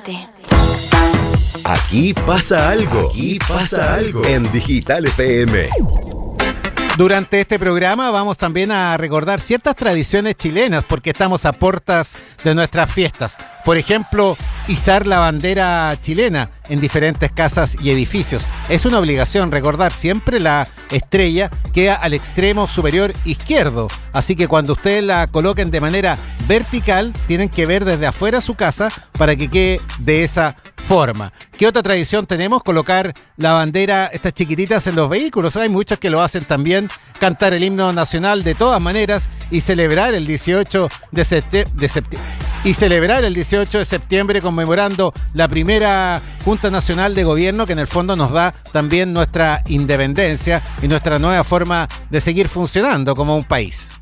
Prepárate. Aquí pasa algo. Aquí pasa algo. En Digital FM. Durante este programa vamos también a recordar ciertas tradiciones chilenas porque estamos a puertas de nuestras fiestas. Por ejemplo, izar la bandera chilena en diferentes casas y edificios. Es una obligación recordar siempre la estrella queda al extremo superior izquierdo. Así que cuando ustedes la coloquen de manera vertical, tienen que ver desde afuera su casa para que quede de esa forma. ¿Qué otra tradición tenemos? Colocar la bandera, estas chiquititas, en los vehículos. Hay muchos que lo hacen también. Cantar el himno nacional de todas maneras y celebrar el 18 de septiembre conmemorando la primera Junta Nacional de Gobierno, que en el fondo nos da también nuestra independencia y nuestra nueva forma de seguir funcionando como un país.